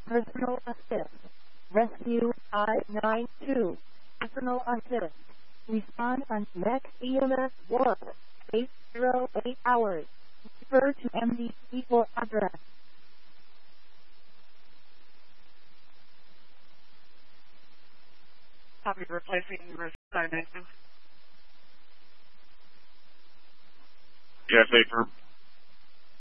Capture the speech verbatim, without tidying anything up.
Personal assist. Rescue I ninety-two. Personal assist. Respond on next E M S one. eight zero eight hours. Refer to M D C for address. Copy replacing the assignation. Yes, eight for